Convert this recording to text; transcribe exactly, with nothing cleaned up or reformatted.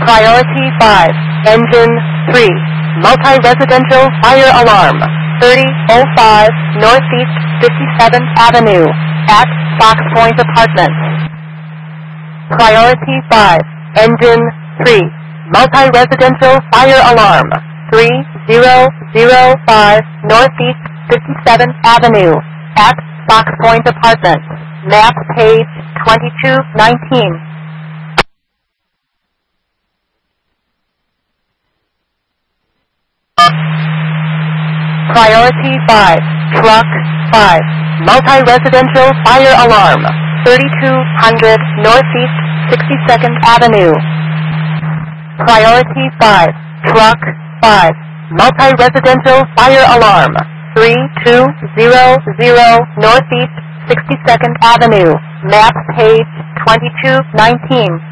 Priority five, Engine three, Multi-Residential Fire Alarm, thirty oh five Northeast fifty-seventh Avenue, at Fox Point Apartments. Priority five, Engine three, Multi-Residential Fire Alarm, three thousand five Northeast fifty-seventh Avenue, at Fox Point Apartments, map page twenty-two nineteen. Priority five, Truck five, Multi-Residential Fire Alarm, thirty-two hundred Northeast sixty-second Avenue. Priority five, Truck five, Multi-Residential Fire Alarm, three two zero zero Northeast sixty-second Avenue, map page twenty-two nineteen.